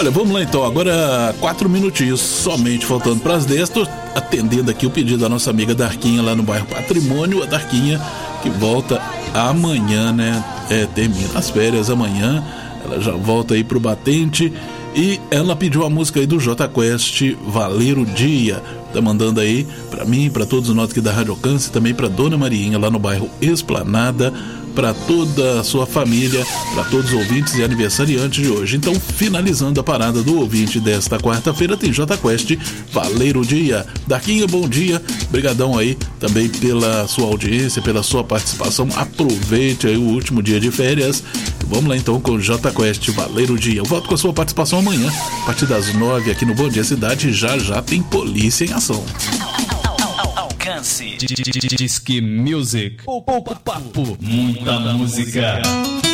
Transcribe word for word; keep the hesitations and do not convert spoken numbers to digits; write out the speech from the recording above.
Olha, vamos lá então, agora quatro minutinhos somente faltando para as dez. Estou atendendo aqui o pedido da nossa amiga Darquinha lá no bairro Patrimônio. A Darquinha que volta amanhã, né? É, termina as férias amanhã, ela já volta aí pro batente. E ela pediu a música aí do Jota Quest, Valer o Dia. Tá mandando aí pra mim, pra todos nós aqui da Rádio Alcance, também pra Dona Mariinha lá no bairro Esplanada, pra toda a sua família, pra todos os ouvintes e aniversariantes de hoje. Então, finalizando a parada do ouvinte desta quarta-feira, tem Jota Quest, Valer o Dia. Darquinha, bom dia, brigadão aí também pela sua audiência, pela sua participação. Aproveite aí o último dia de férias. Vamos lá então com o Jota Quest, Valer o Dia. Eu volto com a sua participação amanhã, a partir das nove aqui no Bom Dia Cidade. Já já tem polícia em ação. Alcance Disque Music. Pouco papo, muita música.